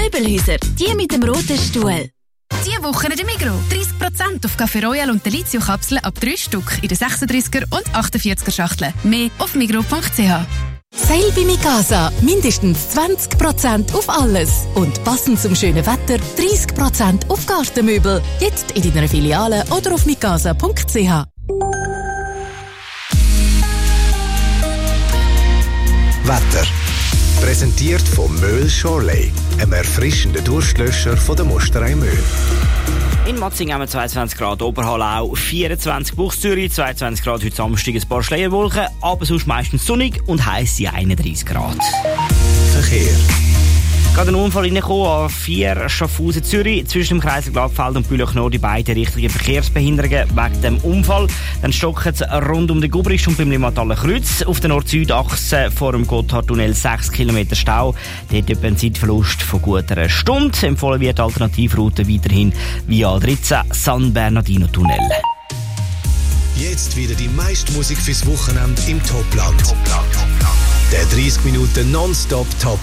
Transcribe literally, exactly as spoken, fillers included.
Möbelhäuser, die mit dem roten Stuhl. Diese Woche in der Migros. dreißig Prozent auf Café Royal und Delizio-Kapseln ab drei Stück in den sechsunddreißiger und achtundvierziger Schachteln. Mehr auf migros punkt c h. Sale bei Mikasa. Mindestens zwanzig Prozent auf alles. Und passend zum schönen Wetter dreißig Prozent auf Gartenmöbel. Jetzt in deiner Filiale oder auf mikasa punkt c h. Wetter. Präsentiert von Möhl Shorley, einem erfrischenden Durstlöscher von der Musterei Möhl. In Matzing haben wir zweiundzwanzig Grad, Oberhallau vierundzwanzig, Buchs-Zürich zweiundzwanzig Grad, heute Samstag ein paar Schleierwolken, aber sonst meistens sonnig und heiß einunddreißig Grad. Verkehr. Gerade ein Unfall reingekommen, A vier Schaffhausen Zürich, zwischen dem Kreisel Glattfeld und Bülach Nord, die beiden richtigen Verkehrsbehinderungen wegen dem Unfall. Dann stocken es rund um den Gubrisch und beim Limmathaler Kreuz. Auf der Nord-Süd-Achse vor dem Gotthardtunnel sechs Kilometer Stau. Dort etwa ein Zeitverlust von gut einer Stunde. Empfohlen wird Alternativroute weiterhin via A dreizehn San Bernardino Tunnel. Jetzt wieder die meiste Musik fürs Wochenende im Topland. Topland. Der dreißig Minuten Nonstop Top